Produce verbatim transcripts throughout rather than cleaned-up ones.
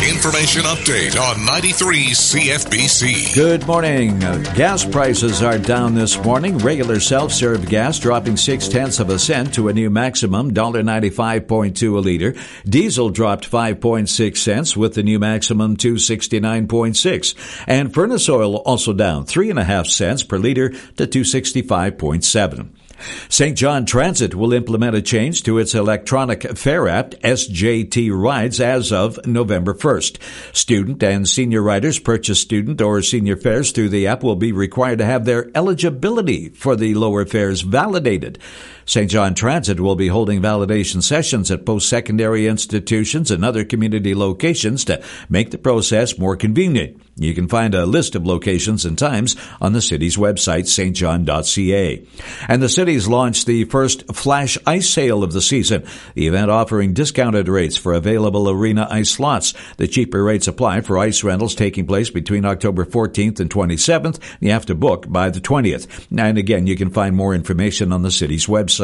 Information update on ninety-three C F B C. Good morning. Uh, gas prices are down this morning. Regular self-serve gas dropping six-tenths of a cent to a new maximum, one dollar ninety-five point two a liter. Diesel dropped five point six cents with the new maximum, two sixty-nine point six. And furnace oil also down three and a half cents per liter to two sixty-five point seven. Saint John Transit will implement a change to its electronic fare app, S J T Rides, as of November first. Student and senior riders purchase student or senior fares through the app will be required to have their eligibility for the lower fares validated. Saint John Transit will be holding validation sessions at post-secondary institutions and other community locations to make the process more convenient. You can find a list of locations and times on the city's website, s t john dot c a. And the city's launched the first flash ice sale of the season, the event offering discounted rates for available arena ice slots. The cheaper rates apply for ice rentals taking place between October fourteenth and twenty-seventh. You have to book by the twentieth. And again, you can find more information on the city's website.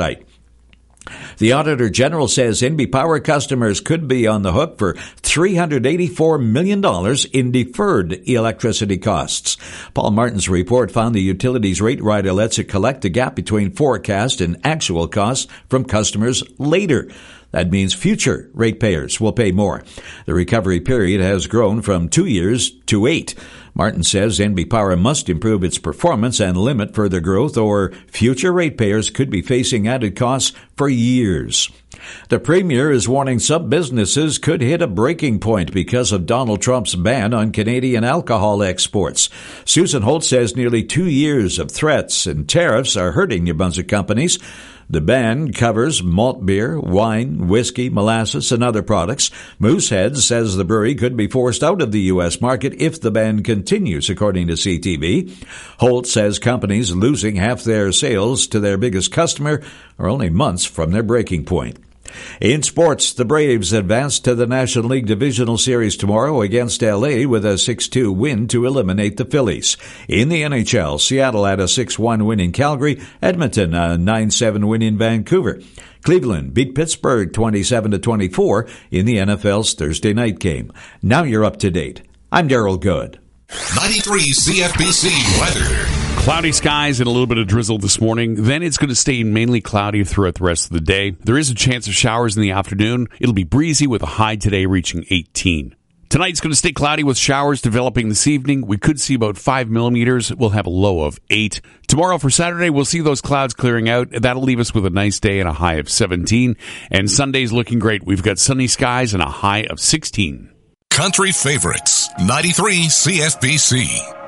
The Auditor General says N B Power customers could be on the hook for three hundred eighty-four million dollars in deferred electricity costs. Paul Martin's report found the utilities rate rider lets it collect the gap between forecast and actual costs from customers later. That means future ratepayers will pay more. The recovery period has grown from two years to eight. Martin says N B Power must improve its performance and limit further growth, or future ratepayers could be facing added costs for years. The Premier is warning some businesses could hit a breaking point because of Donald Trump's ban on Canadian alcohol exports. Susan Holt says nearly two years of threats and tariffs are hurting New Brunswick companies. The ban covers malt beer, wine, whiskey, molasses, and other products. Moosehead says the brewery could be forced out of the U S market if the ban continues, according to C T V. Holt says companies losing half their sales to their biggest customer are only months from their breaking point. In sports, the Braves advance to the National League Divisional Series tomorrow against L A with a six two win to eliminate the Phillies. In the N H L, Seattle had a six one win in Calgary, Edmonton a nine seven win in Vancouver. Cleveland beat Pittsburgh twenty-seven to twenty-four in the N F L's Thursday night game. Now you're up to date. I'm Daryl Good. ninety-three C F B C weather. Cloudy skies and a little bit of drizzle this morning. Then it's going to stay mainly cloudy throughout the rest of the day. There is a chance of showers in the afternoon. It'll be breezy with a high today reaching eighteen. Tonight's going to stay cloudy with showers developing this evening. We could see about five millimeters. We'll have a low of eight. Tomorrow for Saturday, we'll see those clouds clearing out. That'll leave us with a nice day and a high of seventeen. And Sunday's looking great. We've got sunny skies and a high of sixteen. Country favorites, ninety-three C F B C.